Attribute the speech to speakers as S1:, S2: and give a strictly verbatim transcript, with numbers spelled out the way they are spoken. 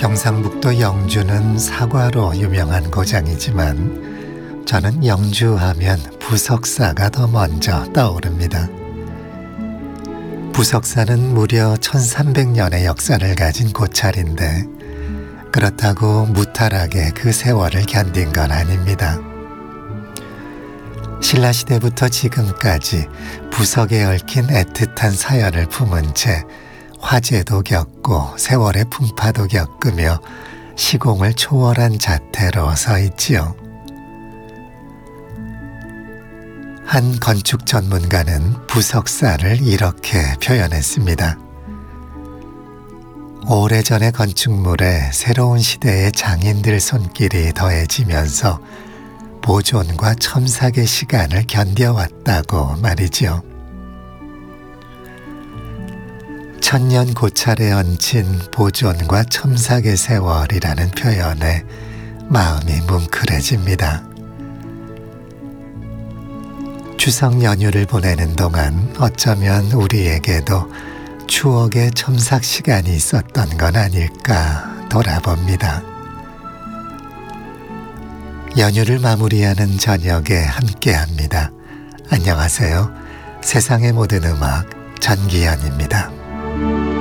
S1: 경상북도 영주는 사과로 유명한 고장이지만 저는 영주하면 부석사가 더 먼저 떠오릅니다. 부석사는 무려 천삼백 년의 역사를 가진 고찰인데 그렇다고 무탈하게 그 세월을 견딘 건 아닙니다. 신라시대부터 지금까지 부석에 얽힌 애틋한 사연을 품은 채 화재도 겪고 세월의 풍파도 겪으며 시공을 초월한 자태로 서 있지요. 한 건축 전문가는 부석사를 이렇게 표현했습니다. 오래전의 건축물에 새로운 시대의 장인들 손길이 더해지면서 보존과 첨삭의 시간을 견뎌왔다고 말이죠. 천년 고찰에 얹힌 보존과 첨삭의 세월이라는 표현에 마음이 뭉클해집니다. 추석 연휴를 보내는 동안 어쩌면 우리에게도 추억의 첨삭 시간이 있었던 건 아닐까 돌아봅니다. 연휴를 마무리하는 저녁에 함께합니다. 안녕하세요. 세상의 모든 음악 전기현입니다.